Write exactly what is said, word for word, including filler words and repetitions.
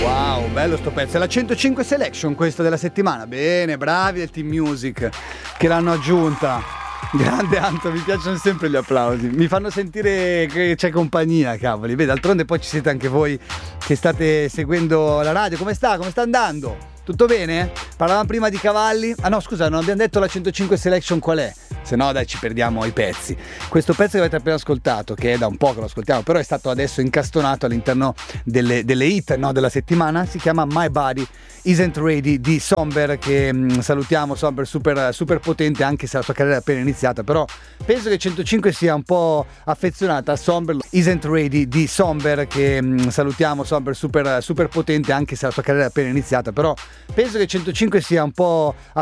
Wow, bello sto pezzo. È la centocinque Selection questa della settimana. Bene, bravi del Team Music che l'hanno aggiunta. Grande Anto, mi piacciono sempre gli applausi. Mi fanno sentire che c'è compagnia, cavoli. Beh, d'altronde poi ci siete anche voi che state seguendo la radio. Come sta? Come sta andando? Tutto bene? Parlavamo prima di cavalli. Ah no, scusa, non abbiamo detto la centocinque Selection qual è? Se no dai, ci perdiamo i pezzi. Questo pezzo che avete appena ascoltato, che è da un po' che lo ascoltiamo, però è stato adesso incastonato all'interno delle, delle hit, no, della settimana, si chiama My Body Isn't Ready di Somber, che mh, salutiamo. Somber super, super potente, anche se la sua carriera è appena iniziata, però penso che centocinque sia un po' affezionata a Somber. Isn't Ready di Somber, che mh, salutiamo. Somber super, super potente, anche se la sua carriera è appena iniziata, però penso che centocinque sia un po'